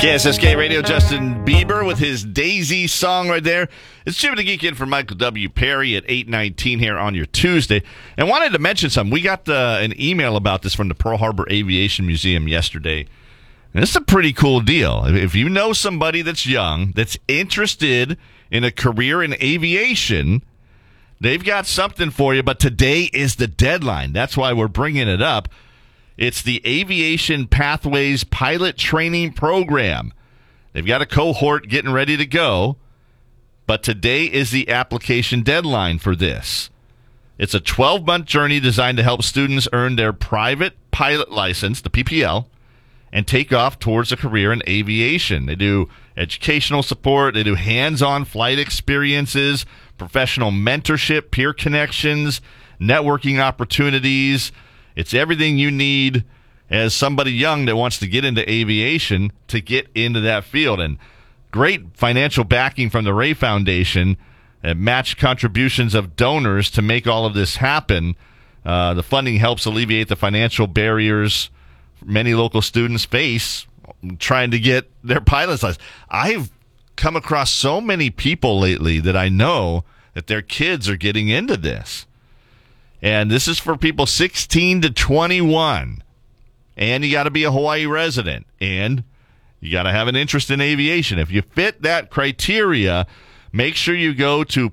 KSSK Radio, Justin Bieber with his Daisy song right there. It's Jim the Geek in for Michael W. Perry at 8:19 here on your Tuesday. And wanted to mention something. We got an email about this from the Pearl Harbor Aviation Museum yesterday. And this is a pretty cool deal. If you know somebody that's young, that's interested in a career in aviation, they've got something for you. But today is the deadline. That's why we're bringing it up. It's the Aviation Pathways Pilot Training Program. They've got a cohort getting ready to go, but today is the application deadline for this. It's a 12-month journey designed to help students earn their private pilot license, the PPL, and take off towards a career in aviation. They do educational support, they do hands-on flight experiences, professional mentorship, peer connections, networking opportunities. It's everything you need as somebody young that wants to get into aviation to get into that field. And great financial backing from the Ray Foundation and matched contributions of donors to make all of this happen. The funding helps alleviate the financial barriers many local students face trying to get their pilot's license. I've come across so many people lately that I know that their kids are getting into this. And this is for people 16 to 21. And you got to be a Hawaii resident. And you got to have an interest in aviation. If you fit that criteria, make sure you go to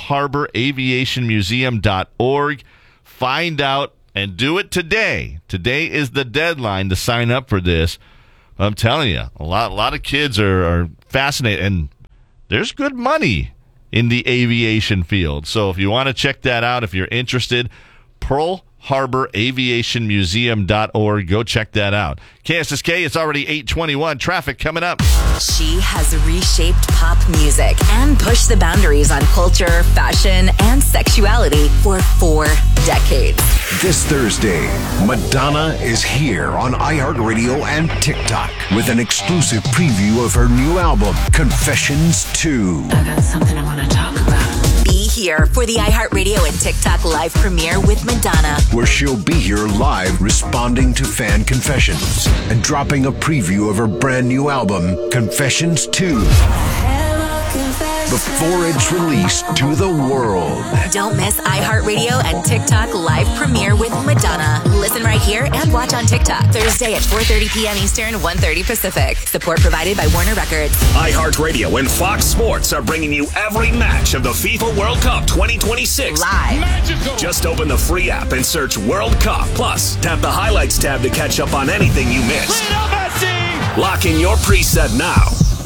pearlharboraviationmuseum.org. Find out and do it today. Today is the deadline to sign up for this. I'm telling you, a lot of kids are fascinated. And there's good money in the aviation field. So if you want to check that out, if you're interested, pearlharboraviationmuseum.org. Go check that out. KSSK, it's already 8:21. Traffic coming up. She has reshaped pop music and pushed the boundaries on culture, fashion, and sexuality for 4 decades. This Thursday, Madonna is here on iHeartRadio and TikTok with an exclusive preview of her new album, Confessions 2. I got something I want to talk about. Be here for the iHeartRadio and TikTok live premiere with Madonna, where she'll be here live responding to fan confessions and dropping a preview of her brand new album, Confessions 2, before it's released to the world. Don't miss iHeartRadio and TikTok live premiere with Madonna. Listen right here and watch on TikTok Thursday at 4:30 p.m. Eastern, 1:30 Pacific. Support provided by Warner Records. iHeartRadio and Fox Sports are bringing you every match of the FIFA World Cup 2026 Live. Magical. Just open the free app and search World Cup. Plus, tap the highlights tab to catch up on anything you missed. Lock in your preset now.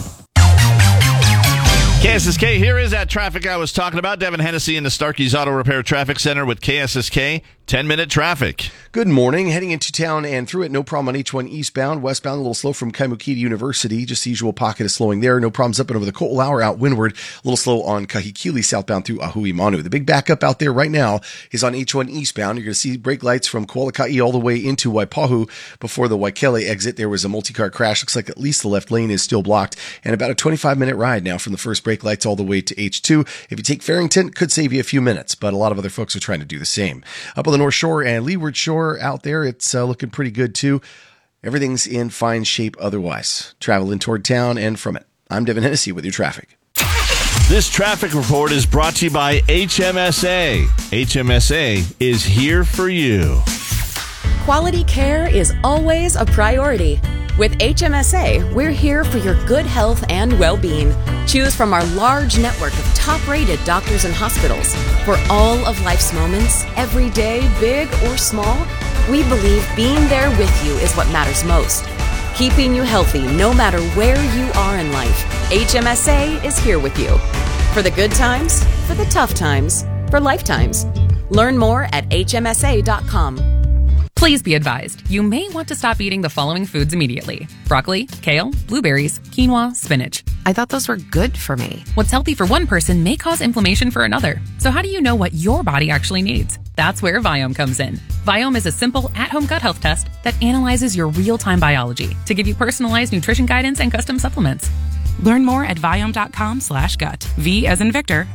KSSK, here is that traffic I was talking about. Devin Hennessy in the Starkey's Auto Repair Traffic Center with KSSK 10-minute traffic. Good morning. Heading into town and through it, no problem on H1 eastbound. Westbound, a little slow from Kaimuki to University. Just the usual pocket of slowing there. No problems up and over the Coal Hour out windward. A little slow on Kahikili southbound through Ahui Manu. The big backup out there right now is on H1 eastbound. You're going to see brake lights from Kualakai all the way into Waipahu before the Waikele exit. There was a multi-car crash. Looks like at least the left lane is still blocked. And about a 25-minute ride now from the first brake lights all the way to H2. If you take Farrington, it could save you a few minutes, but a lot of other folks are trying to do the same. Up on the North Shore and Leeward Shore out there, it's looking pretty good too. Everything's in fine shape otherwise. Traveling toward town and from it. I'm Devin Hennessy with your traffic. This traffic report is brought to you by HMSA. HMSA is here for you. Quality care is always a priority. With HMSA, we're here for your good health and well-being. Choose from our large network of top-rated doctors and hospitals. For all of life's moments, every day, big or small, we believe being there with you is what matters most. Keeping you healthy no matter where you are in life, HMSA is here with you. For the good times, for the tough times, for lifetimes. Learn more at hmsa.com. Please be advised, you may want to stop eating the following foods immediately. Broccoli, kale, blueberries, quinoa, spinach. I thought those were good for me. What's healthy for one person may cause inflammation for another. So how do you know what your body actually needs? That's where Viome comes in. Viome is a simple at-home gut health test that analyzes your real-time biology to give you personalized nutrition guidance and custom supplements. Learn more at Viome.com/gut. V as in Victor,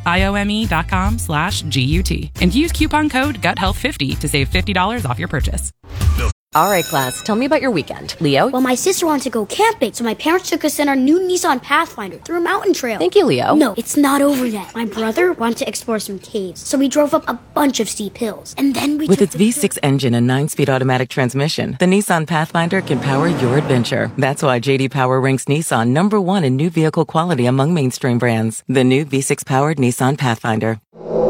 IOME.com/GUT. And use coupon code GUTHEALTH50 to save $50 off your purchase. All right, class, tell me about your weekend. Leo? Well, my sister wanted to go camping, so my parents took us in our new Nissan Pathfinder through a mountain trail. Thank you, Leo. No, it's not over yet. My brother wanted to explore some caves, so we drove up a bunch of steep hills. And then we With its V6 engine and 9-speed automatic transmission, the Nissan Pathfinder can power your adventure. That's why J.D. Power ranks Nissan #1 in new vehicle quality among mainstream brands. The new V6-powered Nissan Pathfinder.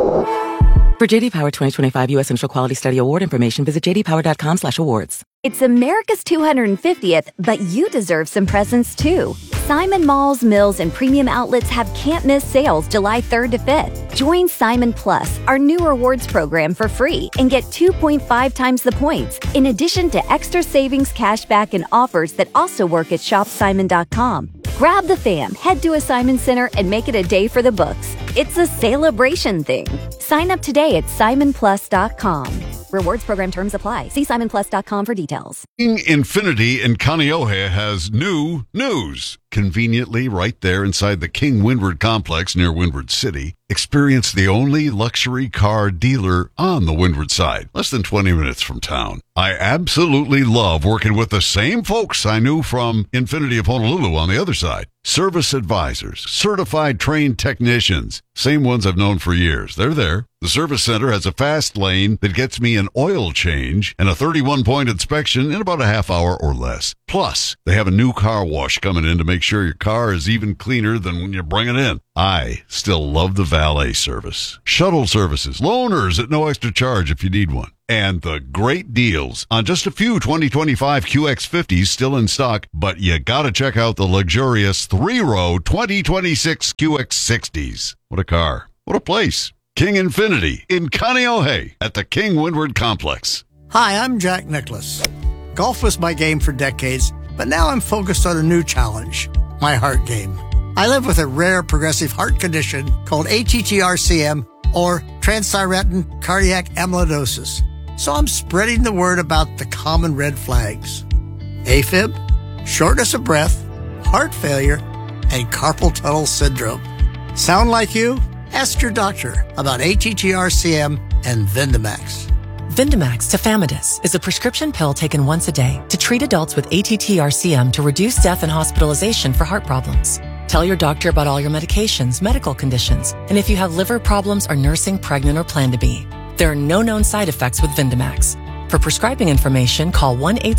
For J.D. Power 2025 U.S. Central Quality Study Award information, visit jdpower.com/awards. It's America's 250th, but you deserve some presents too. Simon Malls, Mills, and Premium Outlets have can't-miss sales July 3rd to 5th. Join Simon Plus, our new rewards program, for free and get 2.5 times the points, in addition to extra savings, cashback, and offers that also work at shopsimon.com. Grab the fam, head to a Simon Center, and make it a day for the books. It's a celebration thing. Sign up today at simonplus.com. Rewards program terms apply. See simonplus.com for details. King Infinity in Kaneohe has new news. Conveniently right there inside the King Windward complex near Windward City. Experience the only luxury car dealer on the Windward side, less than 20 minutes from town. I absolutely love working with the same folks I knew from Infinity of Honolulu on the other side. Service advisors, certified trained technicians, same ones I've known for years. They're there. The service center has a fast lane that gets me an oil change and a 31-point inspection in about a half hour or less. Plus, they have a new car wash coming in to make sure your car is even cleaner than when you bring it in. I still love the valet service. Shuttle services, loaners at no extra charge if you need one. And the great deals on just a few 2025 QX50s still in stock, but you gotta check out the luxurious 3-row 2026 QX60s. What a car. What a place. King Infinity in Kaneohe at the King Windward Complex. Hi, I'm Jack Nicklaus. Golf was my game for decades, but now I'm focused on a new challenge, my heart game. I live with a rare progressive heart condition called ATTR-CM, or transthyretin cardiac amyloidosis. So I'm spreading the word about the common red flags: AFib, shortness of breath, heart failure, and carpal tunnel syndrome. Sound like you? Ask your doctor about ATTR-CM and Vindamax. Vindamax tafamidis is a prescription pill taken once a day to treat adults with ATTR-CM to reduce death and hospitalization for heart problems. Tell your doctor about all your medications, medical conditions, and if you have liver problems, are nursing, pregnant, or plan to be. There are no known side effects with Vindamax. For prescribing information, call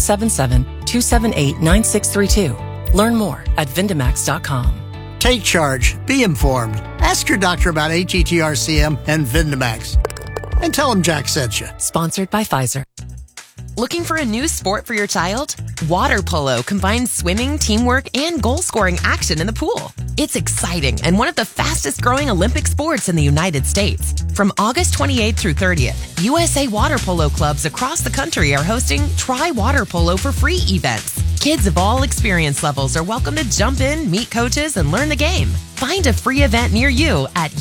1-877-278-9632. Learn more at Vindamax.com. Take charge. Be informed. Ask your doctor about ATTR-CM and Vindamax. And tell him Jack sent you. Sponsored by Pfizer. Looking for a new sport for your child? Water polo combines swimming, teamwork, and goal-scoring action in the pool. It's exciting and one of the fastest-growing Olympic sports in the United States. From August 28th through 30th, USA Water Polo clubs across the country are hosting Try Water Polo for Free events. Kids of all experience levels are welcome to jump in, meet coaches, and learn the game. Find a free event near you at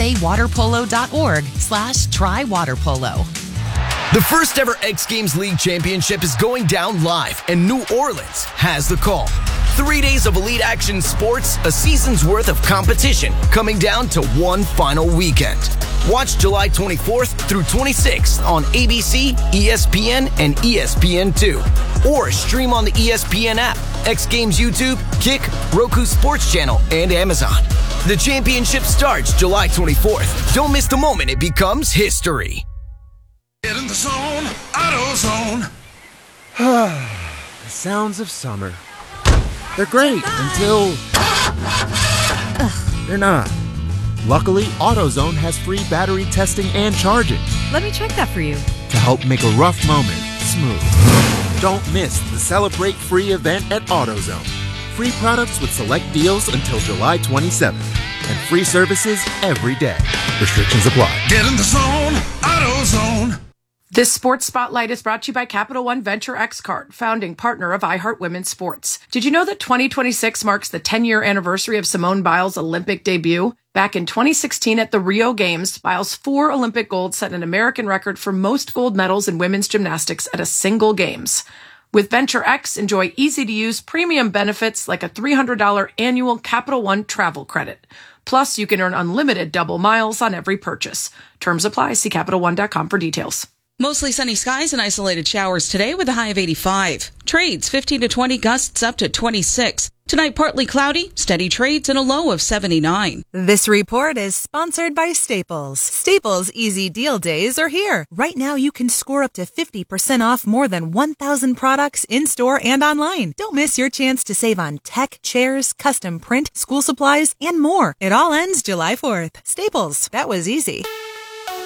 usawaterpolo.org/trywaterpolo. The first ever X Games League Championship is going down live, and New Orleans has the call. 3 days of elite action sports, a season's worth of competition, coming down to one final weekend. Watch July 24th through 26th on ABC, ESPN, and ESPN2. Or stream on the ESPN app, X Games YouTube, Kick, Roku Sports Channel, and Amazon. The championship starts July 24th. Don't miss the moment it becomes history. Get in the zone, AutoZone. The sounds of summer. They're great until they're not. Luckily, AutoZone has free battery testing and charging. Let me check that for you. To help make a rough moment smooth. Don't miss the Celebrate Free event at AutoZone. Free products with select deals until July 27th. And free services every day. Restrictions apply. Get in the zone, AutoZone. This Sports Spotlight is brought to you by Capital One Venture X Card, founding partner of iHeart Women's Sports. Did you know that 2026 marks the 10-year anniversary of Simone Biles' Olympic debut? Back in 2016 at the Rio Games, Biles' 4 Olympic golds set an American record for most gold medals in women's gymnastics at a single Games. With Venture X, enjoy easy-to-use premium benefits like a $300 annual Capital One travel credit. Plus, you can earn unlimited double miles on every purchase. Terms apply. See CapitalOne.com for details. Mostly sunny skies and isolated showers today with a high of 85. Trades 15 to 20, gusts up to 26. Tonight, partly cloudy, steady trades, and a low of 79. This report is sponsored by Staples. Staples Easy Deal Days are here. Right now, you can score up to 50% off more than 1,000 products in-store and online. Don't miss your chance to save on tech, chairs, custom print, school supplies, and more. It all ends July 4th. Staples, that was easy.